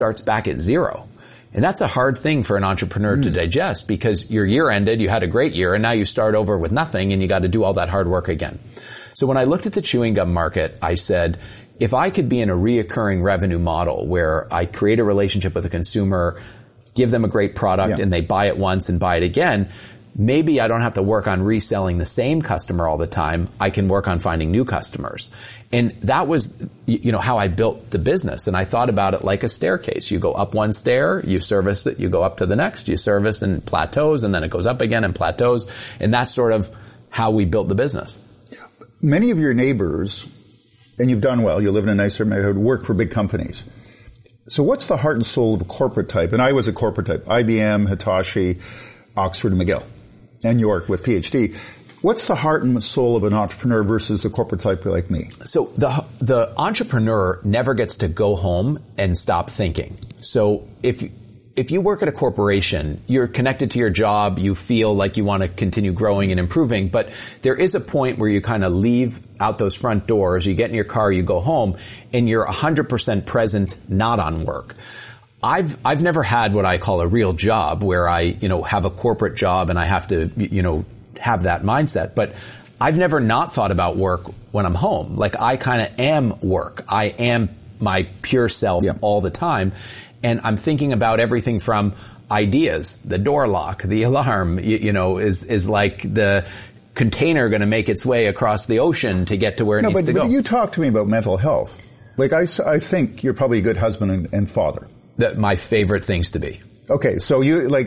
starts back at zero. And that's a hard thing for an entrepreneur to digest, because your year ended, you had a great year, and now you start over with nothing and you got to do all that hard work again. So when I looked at the chewing gum market, I said, if I could be in a reoccurring revenue model where I create a relationship with a consumer, give them a great product and they buy it once and buy it again, maybe I don't have to work on reselling the same customer all the time. I can work on finding new customers. And that was, how I built the business. And I thought about it like a staircase. You go up one stair, you service it, you go up to the next, you service and plateaus, and then it goes up again and plateaus. And that's sort of how we built the business. Many of your neighbors, and you've done well, you live in a nicer neighborhood, work for big companies. So what's the heart and soul of a corporate type? And I was a corporate type. IBM, Hitachi, Oxford and McGill, and York with PhD. What's the heart and soul of an entrepreneur versus a corporate type like me? So the entrepreneur never gets to go home and stop thinking. So if you work at a corporation, you're connected to your job, you feel like you want to continue growing and improving, but there is a point where you kind of leave out those front doors, you get in your car, you go home, and you're 100% present, not on work. I've never had what I call a real job where I, have a corporate job and I have to, have that mindset, but I've never not thought about work when I'm home. Like, I kind of am work. I am my pure self all the time. And I'm thinking about everything from ideas, the door lock, the alarm, is like the container going to make its way across the ocean to get to where it needs to go. But you talk to me about mental health. Like, I think you're probably a good husband and father. My favorite things to be. Okay, so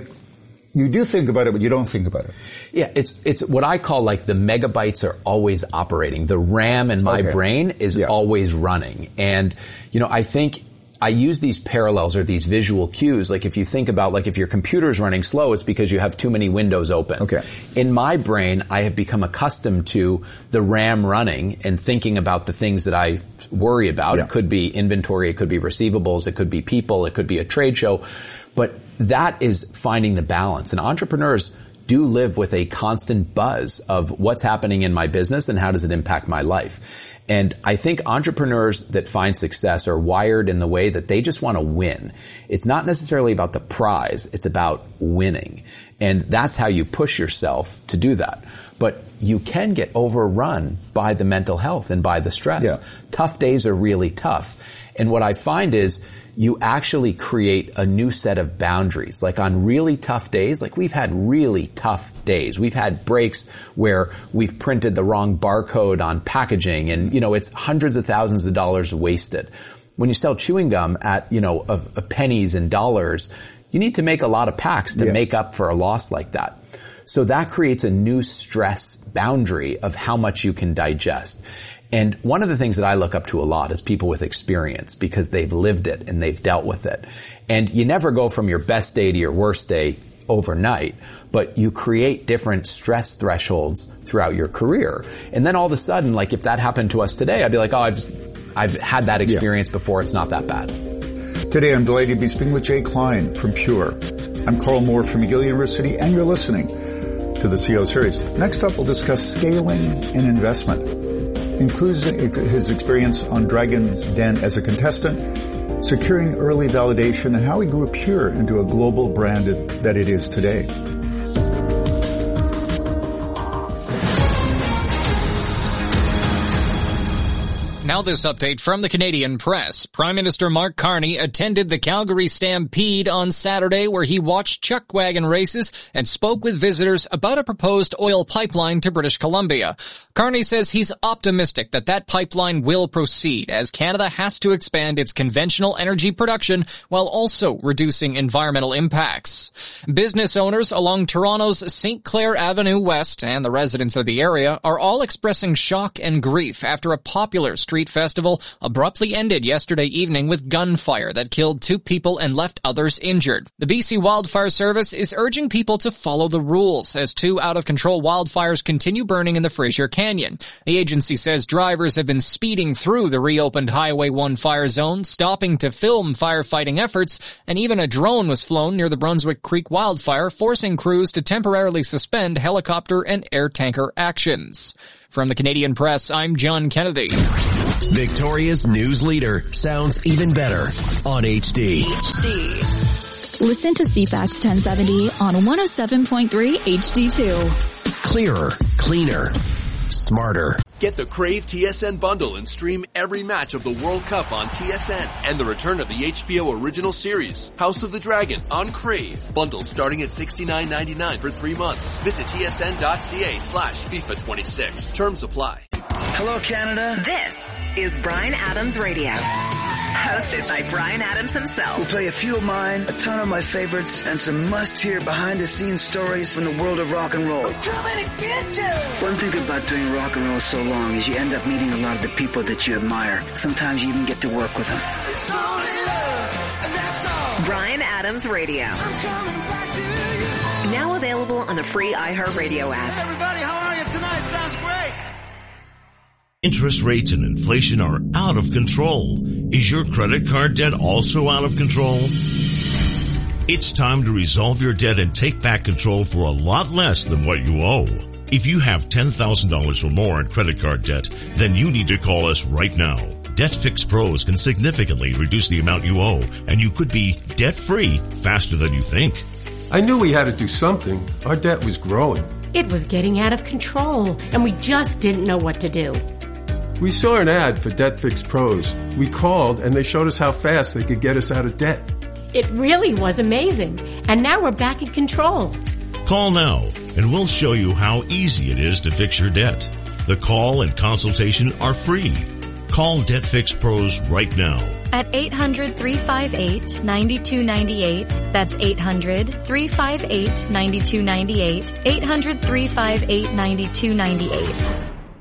you do think about it, but you don't think about it. Yeah, it's what I call like the megabytes are always operating. The RAM in my brain is always running. And, I think I use these parallels or these visual cues. Like, if you think about, like, if your computer's running slow, it's because you have too many windows open. Okay. In my brain, I have become accustomed to the RAM running and thinking about the things that I worry about. It could be inventory, it could be receivables, it could be people, it could be a trade show. But that is finding the balance. And entrepreneurs do live with a constant buzz of what's happening in my business and how does it impact my life. And I think entrepreneurs that find success are wired in the way that they just want to win. It's not necessarily about the prize, it's about winning. And that's how you push yourself to do that. But you can get overrun by the mental health and by the stress. Tough days are really tough. And what I find is you actually create a new set of boundaries. Like, on really tough days, like, we've had really tough days. We've had breaks where we've printed the wrong barcode on packaging and, it's hundreds of thousands of dollars wasted. When you sell chewing gum at, of pennies and dollars, you need to make a lot of packs to make up for a loss like that. So that creates a new stress boundary of how much you can digest. And one of the things that I look up to a lot is people with experience, because they've lived it and they've dealt with it. And you never go from your best day to your worst day overnight, but you create different stress thresholds throughout your career. And then all of a sudden, like, if that happened to us today, I'd be like, I've had that experience before. It's not that bad. Today, I'm delighted to be speaking with Jay Klein from Pure. I'm Carl Moore from McGill University, and you're listening to the CEO Series. Next up, we'll discuss scaling and investment. Includes his experience on Dragon's Den as a contestant, securing early validation, and how he grew Pure into a global brand that it is today. Now this update from the Canadian Press. Prime Minister Mark Carney attended the Calgary Stampede on Saturday, where he watched chuck wagon races and spoke with visitors about a proposed oil pipeline to British Columbia. Carney says he's optimistic that pipeline will proceed, as Canada has to expand its conventional energy production while also reducing environmental impacts. Business owners along Toronto's St. Clair Avenue West and the residents of the area are all expressing shock and grief after a popular street festival abruptly ended yesterday evening with gunfire that killed 2 people and left others injured. The BC Wildfire Service is urging people to follow the rules as 2 out-of-control wildfires continue burning in the Fraser Canyon. The agency says drivers have been speeding through the reopened Highway 1 fire zone, stopping to film firefighting efforts, and even a drone was flown near the Brunswick Creek wildfire, forcing crews to temporarily suspend helicopter and air tanker actions. From the Canadian Press, I'm John Kennedy. Victoria's news leader sounds even better on HD. Listen to CFAX 1070 on 107.3 HD2. Clearer, cleaner, smarter. Get the Crave TSN bundle and stream every match of the World Cup on TSN and the return of the HBO original series, House of the Dragon, on Crave. Bundles starting at $69.99 for 3 months. Visit tsn.ca/FIFA26. Terms apply. Hello, Canada. This is Bryan Adams Radio. Hosted by Bryan Adams himself. We'll play a few of mine, a ton of my favorites, and some must-hear behind-the-scenes stories from the world of rock and roll. Coming to get you! One thing about doing rock and roll so long is you end up meeting a lot of the people that you admire. Sometimes you even get to work with them. It's only love, and that's all. Bryan Adams Radio. I'm coming back to you. Now available on the free iHeartRadio app. Hey everybody, how are you tonight? Sounds great. Interest rates and inflation are out of control. Is your credit card debt also out of control? It's time to resolve your debt and take back control for a lot less than what you owe. If you have $10,000 or more in credit card debt, then you need to call us right now. Debt Fix Pros can significantly reduce the amount you owe, and you could be debt-free faster than you think. I knew we had to do something. Our debt was growing. It was getting out of control, and we just didn't know what to do. We saw an ad for Debt Fix Pros. We called, and they showed us how fast they could get us out of debt. It really was amazing, and now we're back in control. Call now, and we'll show you how easy it is to fix your debt. The call and consultation are free. Call Debt Fix Pros right now. At 800-358-9298. That's 800-358-9298. 800-358-9298.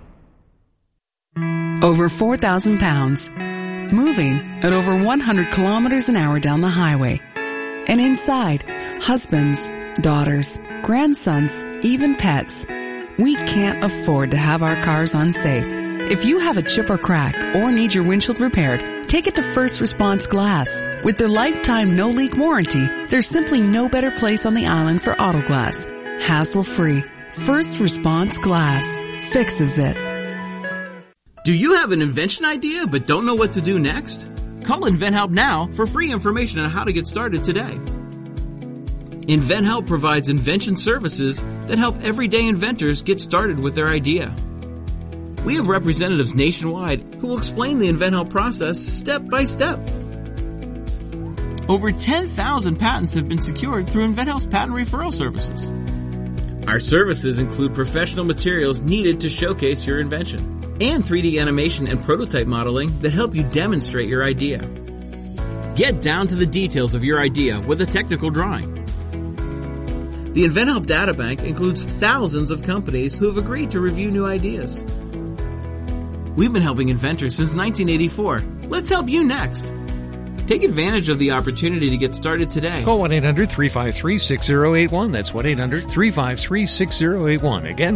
Over 4,000 pounds. Moving at over 100 kilometers an hour down the highway. And inside, husbands, daughters, grandsons, even pets. We can't afford to have our cars unsafe. If you have a chip or crack or need your windshield repaired, take it to First Response Glass. With their lifetime no-leak warranty, there's simply no better place on the island for auto glass. Hassle-free. First Response Glass fixes it. Do you have an invention idea but don't know what to do next? Call InventHelp now for free information on how to get started today. InventHelp provides invention services that help everyday inventors get started with their idea. We have representatives nationwide who will explain the InventHelp process step by step. Over 10,000 patents have been secured through InventHelp's patent referral services. Our services include professional materials needed to showcase your invention, and 3D animation and prototype modeling that help you demonstrate your idea. Get down to the details of your idea with a technical drawing. The InventHelp Databank includes thousands of companies who have agreed to review new ideas. We've been helping inventors since 1984. Let's help you next. Take advantage of the opportunity to get started today. Call 1-800-353-6081. That's 1-800-353-6081. Again,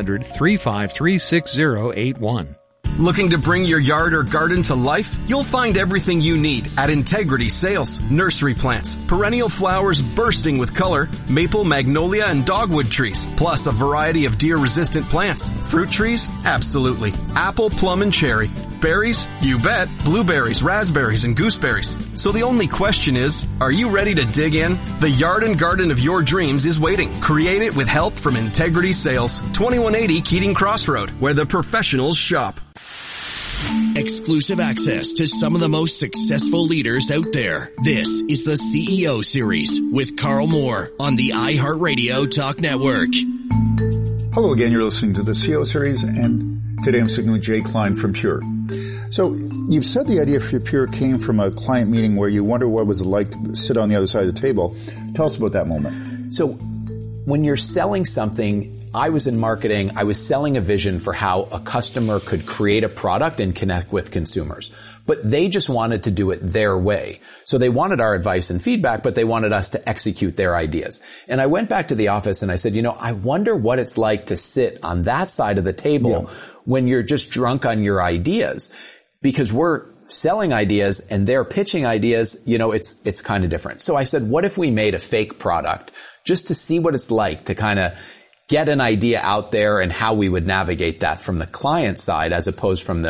1-800-353-6081. Looking to bring your yard or garden to life? You'll find everything you need at Integrity Sales. Nursery plants, perennial flowers bursting with color, maple, magnolia, and dogwood trees, plus a variety of deer-resistant plants. Fruit trees? Absolutely. Apple, plum, and cherry. Berries? You bet. Blueberries, raspberries, and gooseberries. So the only question is, are you ready to dig in? The yard and garden of your dreams is waiting. Create it with help from Integrity Sales. 2180 Keating Crossroad, where the professionals shop. Exclusive access to some of the most successful leaders out there. This is the CEO Series with Carl Moore on the iHeartRadio Talk Network. Hello again, you're listening to the CEO Series, and today I'm speaking with Jay Klein from Pure. So you've said the idea for Pure came from a client meeting where you wonder what it was like to sit on the other side of the table. Tell us about that moment. So when you're selling something, I was in marketing, I was selling a vision for how a customer could create a product and connect with consumers. But they just wanted to do it their way. So they wanted our advice and feedback, but they wanted us to execute their ideas. And I went back to the office and I said, I wonder what it's like to sit on that side of the table when you're just drunk on your ideas. Because we're selling ideas and they're pitching ideas, it's kind of different. So I said, what if we made a fake product just to see what it's like to kind of get an idea out there and how we would navigate that from the client side as opposed from the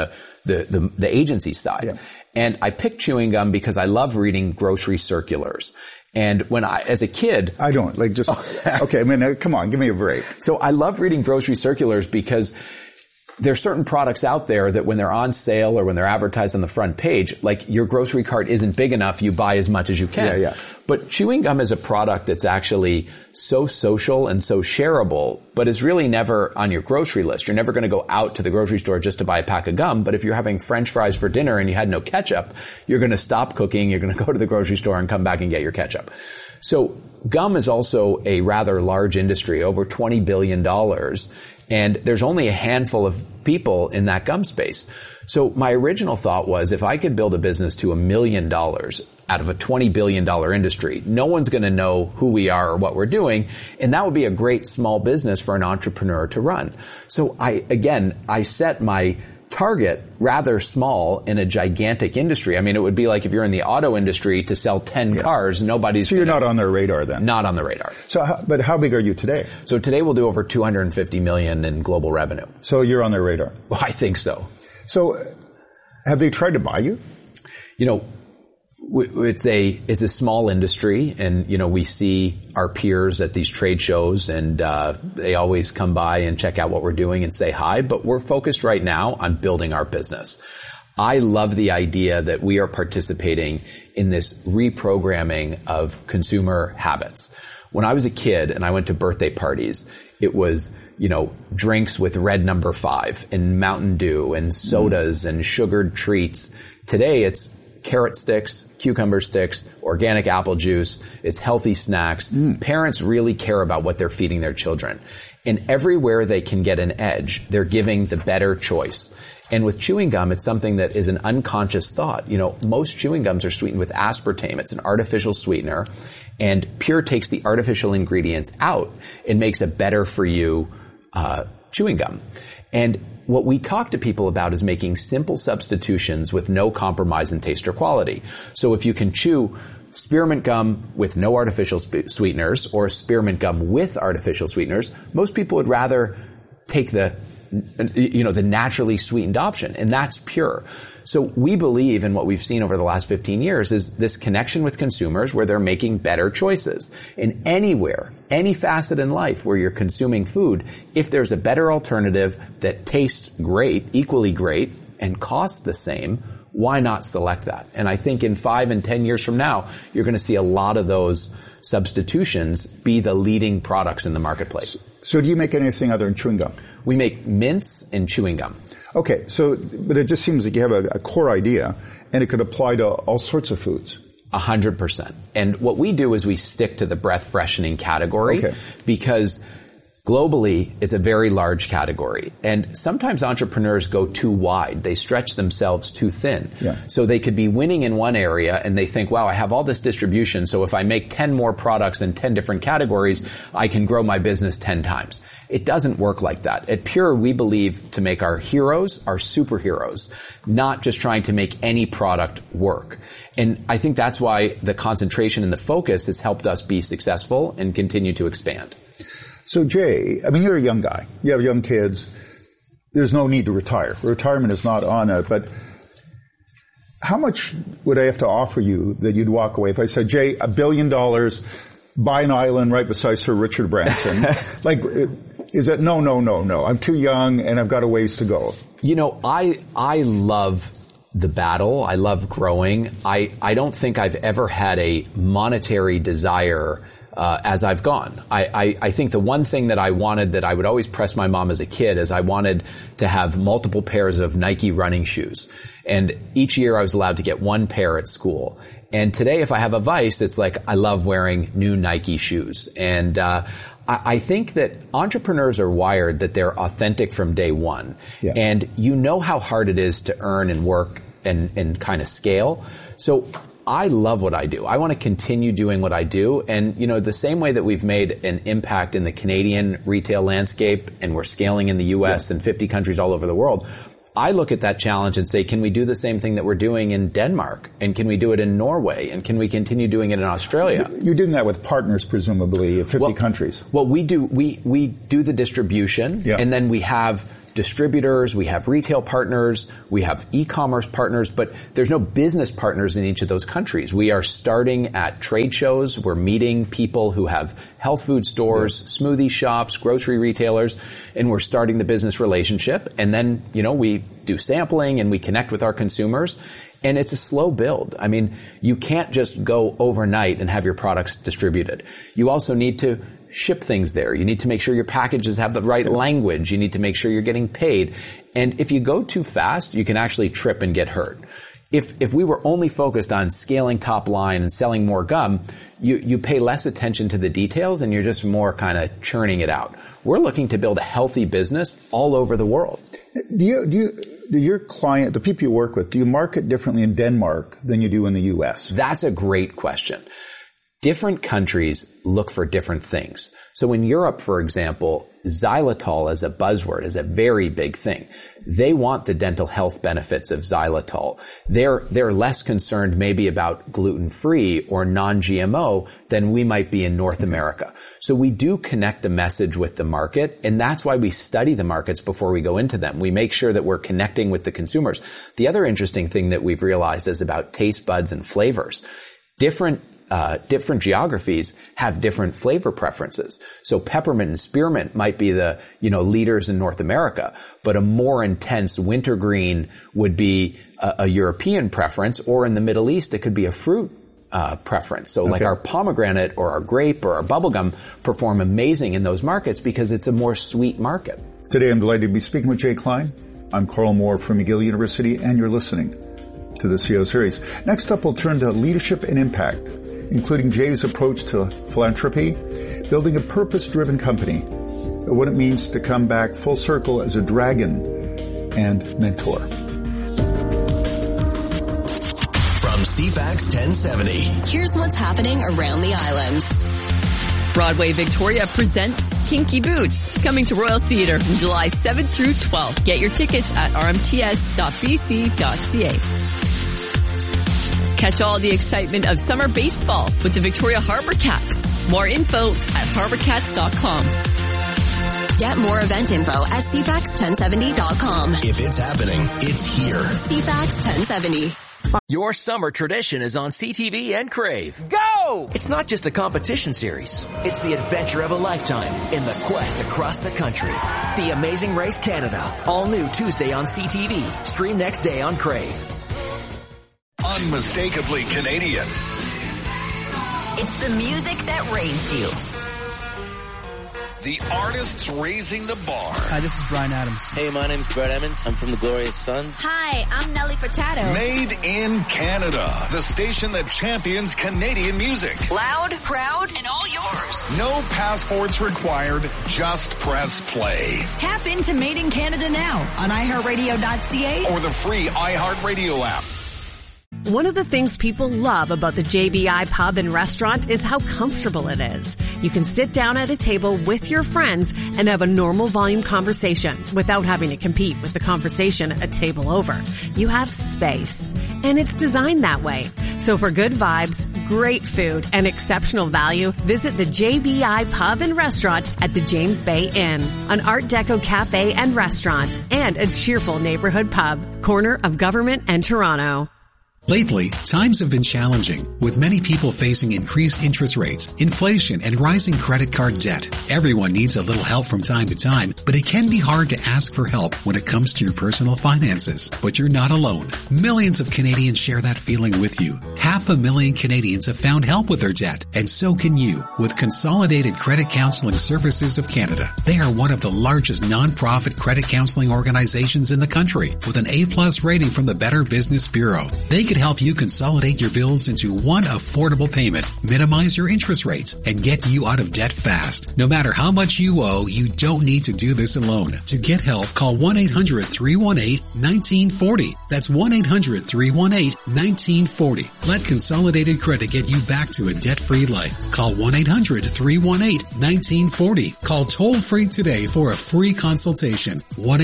the agency side. Yeah. And I picked chewing gum because I love reading grocery circulars. And when as a kid... I don't, okay, I mean, come on, give me a break. So I love reading grocery circulars because there's certain products out there that when they're on sale or when they're advertised on the front page, like your grocery cart isn't big enough, you buy as much as you can. Yeah. But chewing gum is a product that's actually so social and so shareable, but is really never on your grocery list. You're never going to go out to the grocery store just to buy a pack of gum, but if you're having French fries for dinner and you had no ketchup, you're going to stop cooking, you're going to go to the grocery store and come back and get your ketchup. So gum is also a rather large industry, over $20 billion. And there's only a handful of people in that gum space. So my original thought was if I could build a business to $1 million out of a $20 billion industry, no one's going to know who we are or what we're doing. And that would be a great small business for an entrepreneur to run. So I set my target rather small in a gigantic industry. I mean, it would be like if you're in the auto industry to sell 10 cars, nobody's... So you're not on their radar then? Not on the radar. So, but how big are you today? So today we'll do over $250 million in global revenue. So you're on their radar? Well, I think so. So have they tried to buy you? You know, it's a small industry, and you know we see our peers at these trade shows, and they always come by and check out what we're doing and say hi. But we're focused right now on building our business. I love the idea that we are participating in this reprogramming of consumer habits. When I was a kid and I went to birthday parties, it was, you know, drinks with Red No. 5 and Mountain Dew and sodas and sugared treats. Today it's carrot sticks, cucumber sticks, organic apple juice. It's healthy snacks. Parents really care about what they're feeding their children. And everywhere they can get an edge, they're giving the better choice. And with chewing gum, it's something that is an unconscious thought. You know, most chewing gums are sweetened with aspartame. It's an artificial sweetener. And Pure takes the artificial ingredients out and makes a better for you chewing gum. And what we talk to people about is making simple substitutions with no compromise in taste or quality. So if you can chew spearmint gum with no artificial sweeteners or spearmint gum with artificial sweeteners, most people would rather take the naturally sweetened option, and that's Pure. So we believe in what we've seen over the last 15 years is this connection with consumers where they're making better choices. And anywhere, any facet in life where you're consuming food, if there's a better alternative that tastes great, equally great, and costs the same, why not select that? And I think in 5 and 10 years from now, you're going to see a lot of those substitutions be the leading products in the marketplace. So do you make anything other than chewing gum? We make mints and chewing gum. Okay, so, but it just seems like you have a core idea, and it could apply to all sorts of foods. 100%. And what we do is we stick to the breath freshening category because globally it's a very large category. And sometimes entrepreneurs go too wide. They stretch themselves too thin. Yeah. So they could be winning in one area and they think, wow, I have all this distribution. So if I make 10 more products in 10 different categories, I can grow my business 10 times. It doesn't work like that. At Pure, we believe to make our heroes our superheroes, not just trying to make any product work. And I think that's why the concentration and the focus has helped us be successful and continue to expand. So Jay, I mean, you're a young guy. You have young kids. There's no need to retire. Retirement is not on it, but how much would I have to offer you that you'd walk away? If I said, Jay, $1 billion, buy an island right beside Sir Richard Branson, like, is it no, I'm too young and I've got a ways to go? You know, I love the battle. I love growing. I don't think I've ever had a monetary desire as I've gone. I think the one thing that I wanted that I would always press my mom as a kid is I wanted to have multiple pairs of Nike running shoes. And each year I was allowed to get one pair at school. And today if I have a vice, it's like I love wearing new Nike shoes. And I think that entrepreneurs are wired that they're authentic from day one. Yeah. And you know how hard it is to earn and work and kind of scale. So I love what I do. I want to continue doing what I do. And, you know, the same way that we've made an impact in the Canadian retail landscape and we're scaling in the U.S. and 50 countries all over the world, I look at that challenge and say, can we do the same thing that we're doing in Denmark? And can we do it in Norway? And can we continue doing it in Australia? You're doing that with partners, presumably, of 50 countries. Well, we do the distribution, and then we have distributors, we have retail partners, we have e-commerce partners, but there's no business partners in each of those countries. We are starting at trade shows. We're meeting people who have health food stores, smoothie shops, grocery retailers, and we're starting the business relationship. And then, we do sampling and we connect with our consumers. And it's a slow build. I mean, you can't just go overnight and have your products distributed. You also need to ship things there. You need to make sure your packages have the right language. You need to make sure you're getting paid. And if you go too fast, you can actually trip and get hurt. If we were only focused on scaling top line and selling more gum, you pay less attention to the details and you're just more kind of churning it out. We're looking to build a healthy business all over the world. Do your client, the people you work with, do you market differently in Denmark than you do in the U.S.? That's a great question. Different countries look for different things. So in Europe, for example, xylitol as a buzzword is a very big thing. They want the dental health benefits of xylitol. They're less concerned maybe about gluten-free or non-GMO than we might be in North America. So we do connect the message with the market, and that's why we study the markets before we go into them. We make sure that we're connecting with the consumers. The other interesting thing that we've realized is about taste buds and flavors. Different geographies have different flavor preferences. So peppermint and spearmint might be the, leaders in North America, but a more intense wintergreen would be a European preference, or in the Middle East, it could be a fruit preference. So like our pomegranate or our grape or our bubblegum perform amazing in those markets because it's a more sweet market. Today I'm delighted to be speaking with Jay Klein. I'm Carl Moore from McGill University, and you're listening to the CEO Series. Next up, we'll turn to leadership and impact, including Jay's approach to philanthropy, building a purpose-driven company, and what it means to come back full circle as a dragon and mentor. From CFAX 1070. Here's what's happening around the island. Broadway Victoria presents Kinky Boots, coming to Royal Theatre from July 7th through 12th. Get your tickets at rmts.bc.ca. Catch all the excitement of summer baseball with the Victoria Harbour Cats. More info at harbourcats.com. Get more event info at cfax1070.com. If it's happening, it's here. CFAX 1070. Your summer tradition is on CTV and Crave. Go! It's not just a competition series. It's the adventure of a lifetime in the quest across the country. The Amazing Race Canada. All new Tuesday on CTV. Stream next day on Crave. Unmistakably Canadian. It's the music that raised you. The artists raising the bar. Hi, this is Bryan Adams. Hey, my name's Brett Emmons. I'm from the Glorious Sons. Hi, I'm Nelly Furtado. Made in Canada. The station that champions Canadian music. Loud, proud, and all yours. No passports required. Just press play. Tap into Made in Canada now on iHeartRadio.ca or the free iHeartRadio app. One of the things people love about the JBI Pub and Restaurant is how comfortable it is. You can sit down at a table with your friends and have a normal volume conversation without having to compete with the conversation a table over. You have space, and it's designed that way. So for good vibes, great food, and exceptional value, visit the JBI Pub and Restaurant at the James Bay Inn, an Art Deco cafe and restaurant, and a cheerful neighborhood pub, corner of Government and Toronto. Lately, times have been challenging, with many people facing increased interest rates, inflation, and rising credit card debt. Everyone needs a little help from time to time, but it can be hard to ask for help when it comes to your personal finances. But you're not alone. Millions of Canadians share that feeling with you. 500,000 Canadians have found help with their debt, and so can you with Consolidated Credit Counseling Services of Canada. They are one of the largest non-profit credit counseling organizations in the country, with an A+ rating from the Better Business Bureau. They can help you consolidate your bills into one affordable payment, minimize your interest rates, and get you out of debt fast. No matter how much you owe, you don't need to do this alone. To get help, call 1-800-318-1940. That's 1-800-318-1940. Let Consolidated Credit get you back to a debt-free life. Call 1-800-318-1940. Call toll-free today for a free consultation.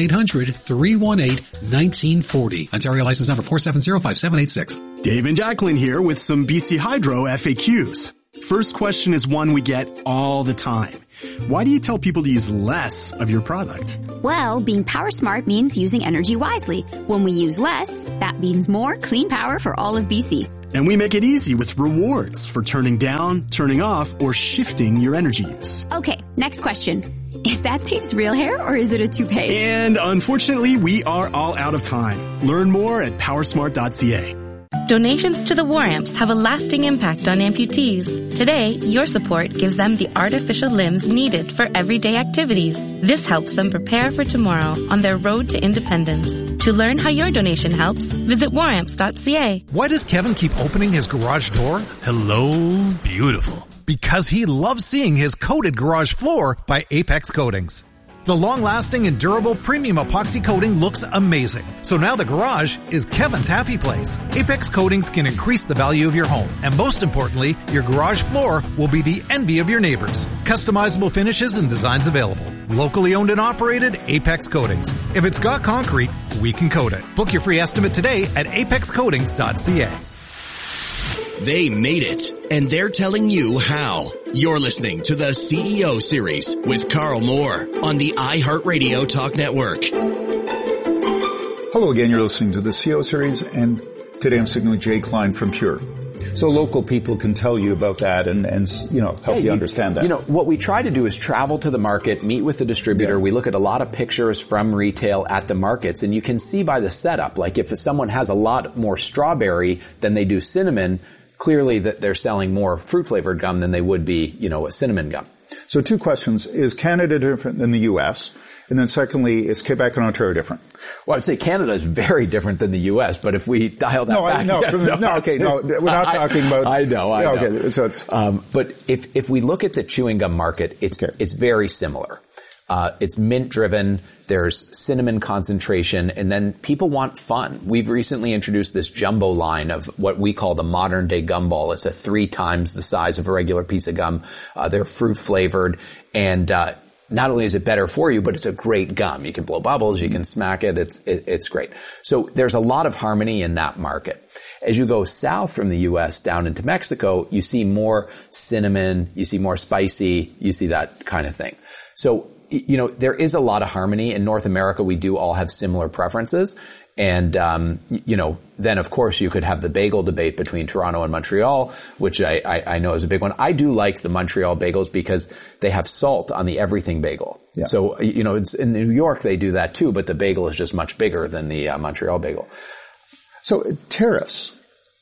1-800-318-1940. Ontario license number 4705786. Dave and Jacqueline here with some BC Hydro FAQs. first question is one we get all the time. Why do you tell people to use less of your product? Well, being power smart means using energy wisely. When we use less, that means more clean power for all of BC. And we make it easy with rewards for turning down, turning off, or shifting your energy use. Okay, next question. Is that Dave's real hair or is it a toupee? And unfortunately, we are all out of time. Learn more at powersmart.ca. Donations to the War Amps have a lasting impact on amputees. Today, your support gives them the artificial limbs needed for everyday activities. This helps them prepare for tomorrow on their road to independence. To learn how your donation helps, visit waramps.ca. Why does Kevin keep opening his garage door? Hello, beautiful. Because he loves seeing his coated garage floor by Apex Coatings. The long-lasting and durable premium epoxy coating looks amazing. So now the garage is Kevin's happy place. Apex Coatings can increase the value of your home. And most importantly, your garage floor will be the envy of your neighbors. Customizable finishes and designs available. Locally owned and operated, Apex Coatings. If it's got concrete, we can coat it. Book your free estimate today at apexcoatings.ca. They made it, and they're telling you how. You're listening to the CEO Series with Carl Moore on the iHeartRadio Talk Network. Hello again, you're listening to the CEO Series, and today I'm speaking with Jay Klein from Pure. So local people can tell you about that and help you understand that. What we try to do is travel to the market, meet with the distributor. Yeah. We look at a lot of pictures from retail at the markets, and you can see by the setup, like if someone has a lot more strawberry than they do cinnamon, clearly that they're selling more fruit-flavored gum than they would be, a cinnamon gum. So 2 questions. Is Canada different than the U.S.? And then secondly, is Quebec and Ontario different? Well, I'd say Canada is very different than the U.S., but if we dial that back... we're not talking about... I know. Okay, so it's... But if we look at the chewing gum market, it's very similar. It's mint-driven, there's cinnamon concentration, and then people want fun. We've recently introduced this jumbo line of what we call the modern-day gumball. It's 3 times the size of a regular piece of gum. They're fruit-flavored, and not only is it better for you, but it's a great gum. You can blow bubbles, you can smack it, it's great. So there's a lot of harmony in that market. As you go south from the U.S. down into Mexico, you see more cinnamon, you see more spicy, you see that kind of thing. So there is a lot of harmony. In North America, we do all have similar preferences. And, then of course you could have the bagel debate between Toronto and Montreal, which I know is a big one. I do like the Montreal bagels because they have salt on the everything bagel. Yeah. So, it's in New York they do that too, but the bagel is just much bigger than the Montreal bagel. So tariffs.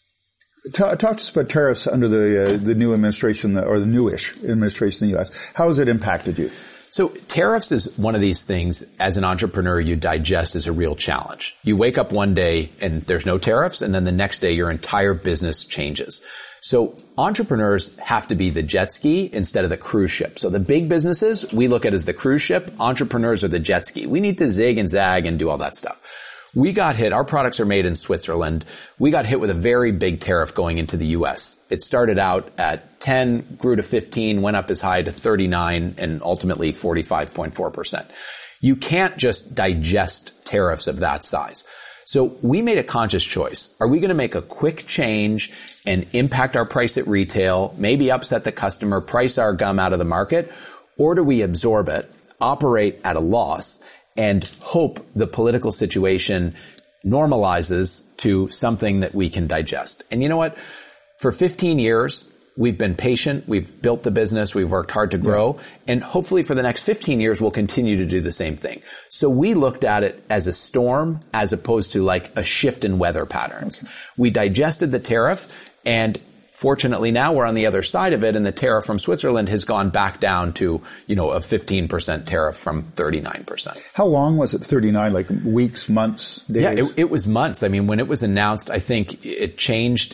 Talk to us about tariffs under the new administration, or the newish administration in the U.S. How has it impacted you? So tariffs is one of these things, as an entrepreneur, you digest as a real challenge. You wake up one day and there's no tariffs, and then the next day your entire business changes. So entrepreneurs have to be the jet ski instead of the cruise ship. So the big businesses we look at as the cruise ship. Entrepreneurs are the jet ski. We need to zig and zag and do all that stuff. We got hit, our products are made in Switzerland. We got hit with a very big tariff going into the U.S. It started out at 10, grew to 15, went up as high to 39, and ultimately 45.4%. You can't just digest tariffs of that size. So we made a conscious choice. Are we going to make a quick change and impact our price at retail, maybe upset the customer, price our gum out of the market, or do we absorb it, operate at a loss, and hope the political situation normalizes to something that we can digest? And you know what? For 15 years, we've been patient. We've built the business. We've worked hard to grow. And hopefully for the next 15 years, we'll continue to do the same thing. So we looked at it as a storm as opposed to like a shift in weather patterns. We digested the tariff, and fortunately now we're on the other side of it, and the tariff from Switzerland has gone back down to, a 15% tariff from 39%. How long was it? 39, like weeks, months, days? Yeah, it was months. I mean, when it was announced, I think it changed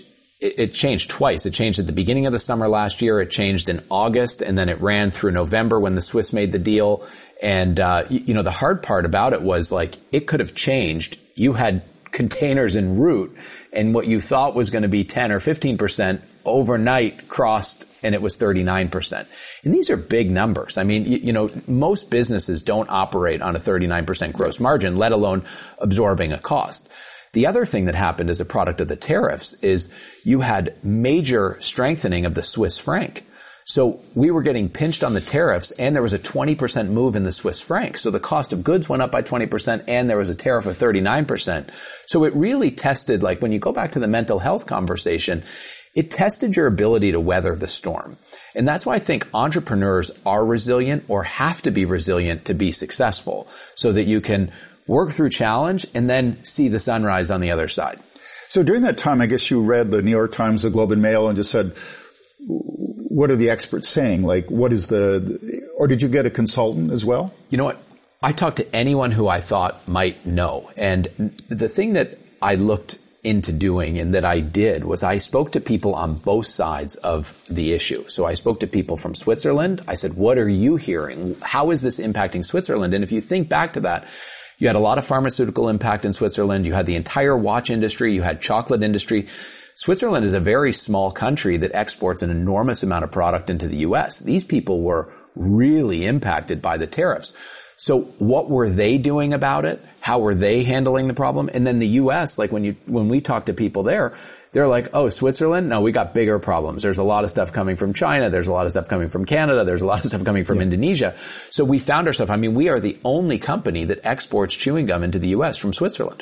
twice. It changed at the beginning of the summer last year. It changed in August, and then it ran through November when the Swiss made the deal. And, the hard part about it was like, it could have changed. You had containers en route, and what you thought was going to be 10 or 15% overnight crossed, and it was 39%. And these are big numbers. I mean, most businesses don't operate on a 39% gross margin, let alone absorbing a cost. The other thing that happened as a product of the tariffs is you had major strengthening of the Swiss franc. So we were getting pinched on the tariffs, and there was a 20% move in the Swiss franc. So the cost of goods went up by 20%, and there was a tariff of 39%. So it really tested, like when you go back to the mental health conversation, it tested your ability to weather the storm. And that's why I think entrepreneurs are resilient or have to be resilient to be successful, so that you can work through challenge and then see the sunrise on the other side. So during that time, I guess you read the New York Times, the Globe and Mail, and just said, what are the experts saying? Like, what is or did you get a consultant as well? You know what? I talked to anyone who I thought might know. And the thing that I looked into doing and that I did was I spoke to people on both sides of the issue. So I spoke to people from Switzerland. I said, what are you hearing? How is this impacting Switzerland? And if you think back to that, you had a lot of pharmaceutical impact in Switzerland. You had the entire watch industry. You had chocolate industry. Switzerland is a very small country that exports an enormous amount of product into the U.S. These people were really impacted by the tariffs. So what were they doing about it? How were they handling the problem? And then the U.S., like when we talk to people there, they're like, oh, Switzerland? No, we got bigger problems. There's a lot of stuff coming from China. There's a lot of stuff coming from Canada. There's a lot of stuff coming from Indonesia. So we found ourselves, we are the only company that exports chewing gum into the U.S. from Switzerland.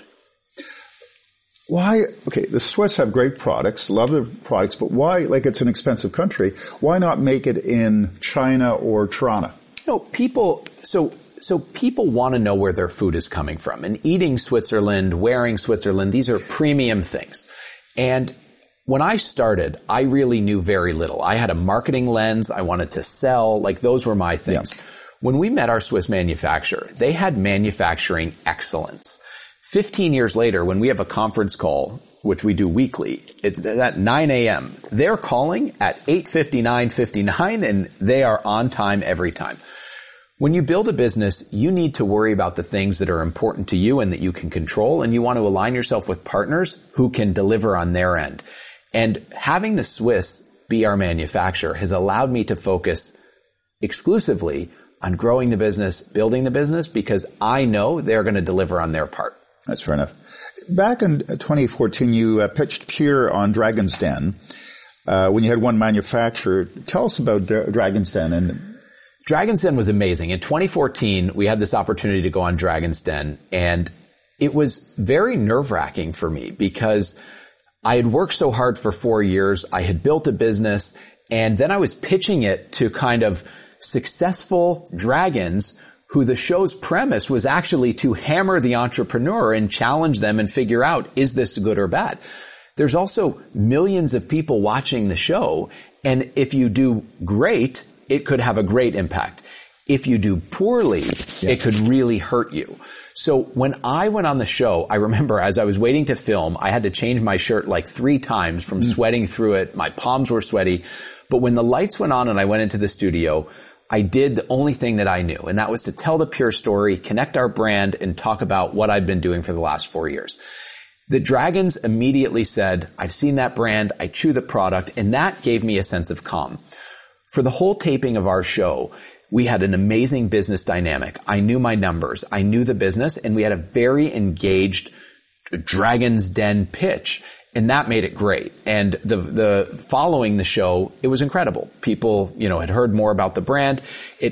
Why, okay, the Swiss have great products, love their products, but why, like it's an expensive country, why not make it in China or Toronto? No, people want to know where their food is coming from. And eating Switzerland, wearing Switzerland, these are premium things. And when I started, I really knew very little. I had a marketing lens. I wanted to sell. Like those were my things. Yeah. When we met our Swiss manufacturer, they had manufacturing excellence. 15 years later, when we have a conference call, which we do weekly, it's at 9 a.m., they're calling at 8:59:59, and they are on time every time. When you build a business, you need to worry about the things that are important to you and that you can control, and you want to align yourself with partners who can deliver on their end. And having the Swiss be our manufacturer has allowed me to focus exclusively on growing the business, building the business, because I know they're going to deliver on their part. That's fair enough. Back in 2014, you pitched Pure on Dragon's Den when you had one manufacturer. Tell us about Dragon's Den. Dragon's Den was amazing. In 2014, we had this opportunity to go on Dragon's Den, and it was very nerve-wracking for me because I had worked so hard for 4 years. I had built a business, and then I was pitching it to kind of successful dragons who the show's premise was actually to hammer the entrepreneur and challenge them and figure out, is this good or bad? There's also millions of people watching the show, and if you do great, it could have a great impact. If you do poorly, it could really hurt you. So when I went on the show, I remember as I was waiting to film, I had to change my shirt like 3 times from sweating through it. My palms were sweaty. But when the lights went on and I went into the studio, I did the only thing that I knew, and that was to tell the Pure story, connect our brand, and talk about what I'd been doing for the last 4 years. The Dragons immediately said, I've seen that brand, I chew the product, and that gave me a sense of calm. For the whole taping of our show, we had an amazing business dynamic. I knew my numbers, I knew the business, and we had a very engaged Dragon's Den pitch. And that made it great. And the following the show, it was incredible. People, had heard more about the brand.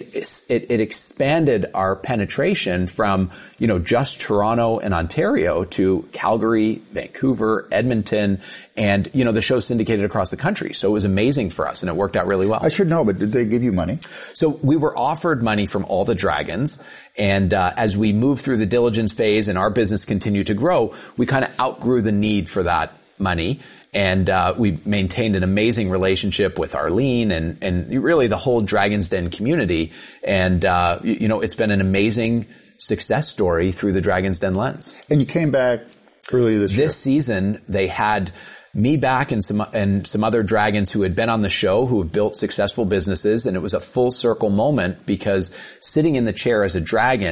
It expanded our penetration from, just Toronto and Ontario to Calgary, Vancouver, Edmonton, and, the show's syndicated across the country. So it was amazing for us and it worked out really well. I should know, but did they give you money? So we were offered money from all the Dragons. And, as we moved through the diligence phase and our business continued to grow, we kind of outgrew the need for that money. And, we maintained an amazing relationship with Arlene and really the whole Dragon's Den community. And, it's been an amazing success story through the Dragon's Den lens. And you came back earlier this year. This season, they had me back and some other Dragons who had been on the show who have built successful businesses. And it was a full circle moment because sitting in the chair as a Dragon,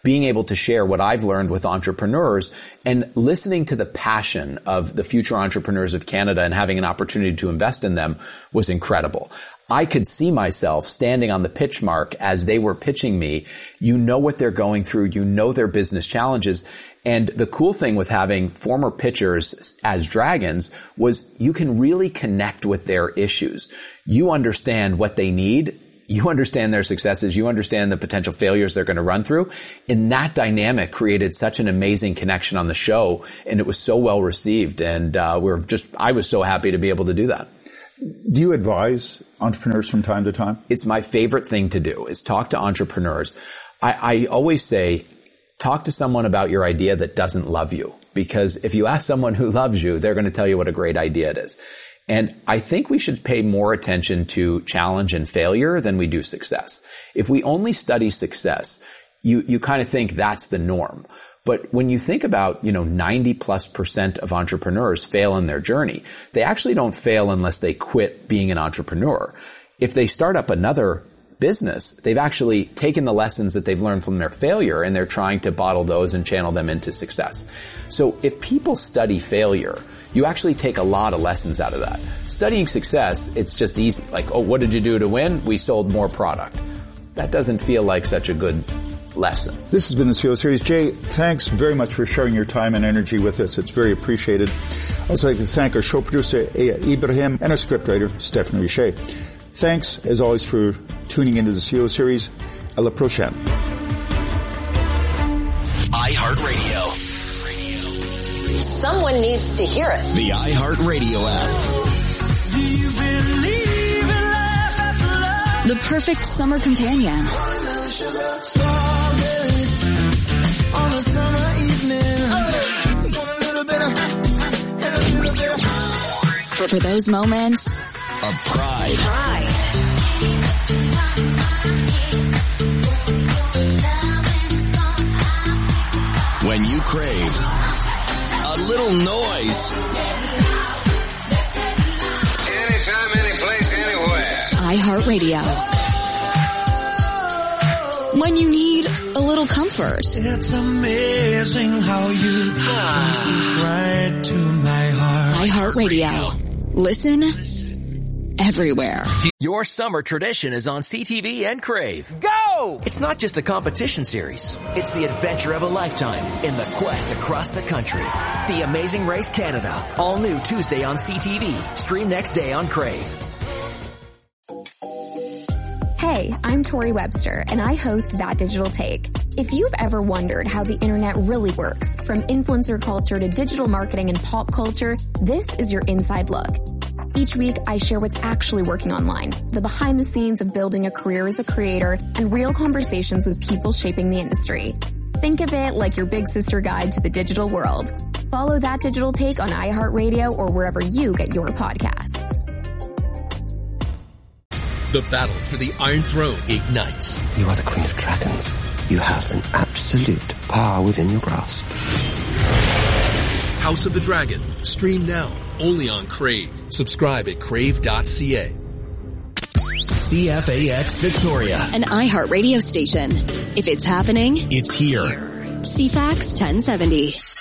being able to share what I've learned with entrepreneurs and listening to the passion of the future entrepreneurs of Canada and having an opportunity to invest in them was incredible. I could see myself standing on the pitch mark as they were pitching me. You know what they're going through. You know their business challenges. And the cool thing with having former pitchers as dragons was you can really connect with their issues. You understand what they need. You understand their successes. You understand the potential failures they're going to run through. And that dynamic created such an amazing connection on the show. And it was so well received. And I was so happy to be able to do that. Do you advise entrepreneurs from time to time? It's my favorite thing to do is talk to entrepreneurs. I always say, talk to someone about your idea that doesn't love you. Because if you ask someone who loves you, they're going to tell you what a great idea it is. And I think we should pay more attention to challenge and failure than we do success. If we only study success, you kind of think that's the norm. But when you think about, 90+% of entrepreneurs fail in their journey, they actually don't fail unless they quit being an entrepreneur. If they start up another business, they've actually taken the lessons that they've learned from their failure and they're trying to bottle those and channel them into success. So if people study failure, you actually take a lot of lessons out of that. Studying success, it's just easy. Like, oh, what did you do to win? We sold more product. That doesn't feel like such a good lesson. This has been the CEO Series. Jay, thanks very much for sharing your time and energy with us. It's very appreciated. I'd also like to thank our show producer, Aya Ibrahim, and our scriptwriter, Stephanie Richer. Thanks, as always, for tuning into the CEO Series. À la prochaine. iHeartRadio. Someone needs to hear it. The iHeartRadio app. The perfect summer companion. For those moments of pride. When you crave a little noise. Anytime, any place, anywhere. iHeartRadio. When you need a little comfort. It's amazing how you speak right to my heart. iHeartRadio. Listen everywhere. Your summer tradition is on CTV and Crave. Go! It's not just a competition series. It's the adventure of a lifetime in the quest across the country. The Amazing Race Canada. All new Tuesday on CTV. Stream next day on Crave. Hey, I'm Tori Webster, and I host That Digital Take. If you've ever wondered how the internet really works, from influencer culture to digital marketing and pop culture, this is your inside look. Each week, I share what's actually working online, the behind the scenes of building a career as a creator, and real conversations with people shaping the industry. Think of it like your big sister guide to the digital world. Follow That Digital Take on iHeartRadio or wherever you get your podcasts. The battle for the Iron Throne ignites. You are the Queen of Dragons. You have an absolute power within your grasp. House of the Dragon. Stream now. Only on Crave. Subscribe at crave.ca. CFAX Victoria. An iHeartRadio station. If it's happening, it's here. CFAX 1070.